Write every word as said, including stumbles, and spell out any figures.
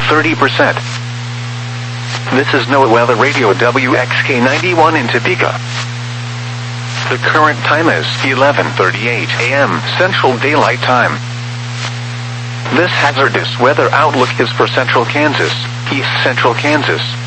thirty percent. This is NOAA Weather Radio W X K ninety-one in Topeka. The current time is eleven thirty-eight a m Central Daylight Time. This hazardous weather outlook is for Central Kansas, East Central Kansas,